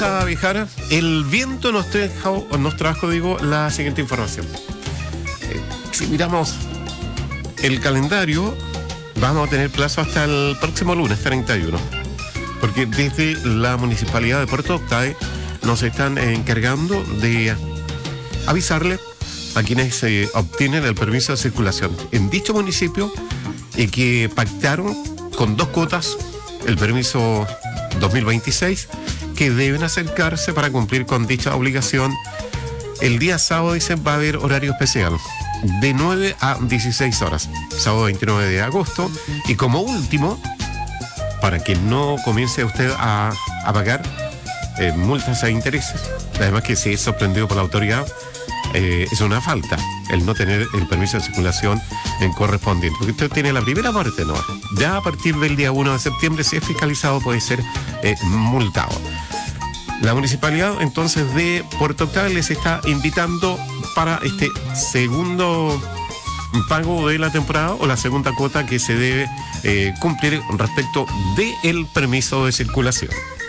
A viajar, el viento nos trajo, la siguiente información. Si miramos el calendario, vamos a tener plazo hasta el próximo lunes 31, porque desde la Municipalidad de Puerto Octay nos están encargando de avisarle a quienes obtienen el permiso de circulación en dicho municipio y que pactaron con 2 cuotas el permiso 2026, que deben acercarse para cumplir con dicha obligación. El día sábado, dicen, va a haber horario especial de 9 a 16 horas, sábado 29 de agosto. Y como último, para que no comience usted a pagar multas e intereses, además que si es sorprendido por la autoridad, es una falta el no tener el permiso de circulación correspondiente, porque usted tiene la primera parte, ¿no? Ya a partir del día 1 de septiembre, si es fiscalizado, puede ser multado. La Municipalidad entonces de Puerto Octay les está invitando para este segundo pago de la temporada, o la segunda cuota que se debe cumplir respecto del permiso de circulación.